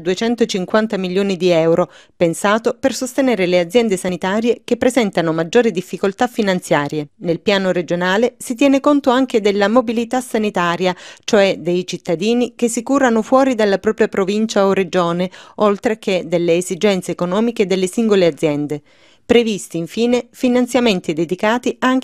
250 milioni di euro, pensato per sostenere le aziende sanitarie che presentano maggiori difficoltà finanziarie. Nel piano regionale si tiene conto anche della mobilità sanitaria, cioè dei cittadini che si curano fuori dalla propria provincia o regione, oltre che delle esigenze economiche delle singole aziende. Previsti infine finanziamenti dedicati anche